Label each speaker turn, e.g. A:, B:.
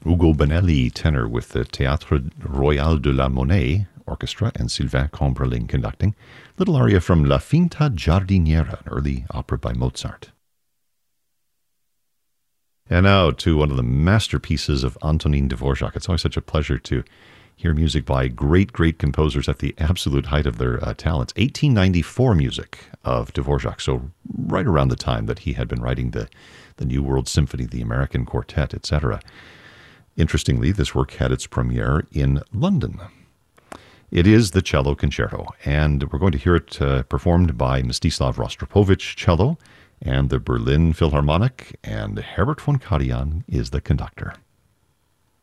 A: Ugo Bonelli, tenor with the Théâtre Royal de la Monnaie Orchestra and Sylvain Combreling conducting. Little aria from La Finta Giardiniera, an early opera by Mozart. And now to one of the masterpieces of Antonin Dvorak. It's always such a pleasure to hear music by great, great composers at the absolute height of their talents. 1894 music of Dvorak, so right around the time that he had been writing the New World Symphony, the American Quartet, etc. Interestingly, this work had its premiere in London. It is the Cello Concerto, and we're going to hear it performed by Mstislav Rostropovich, cello, and the Berlin Philharmonic, and Herbert von Karajan is the conductor.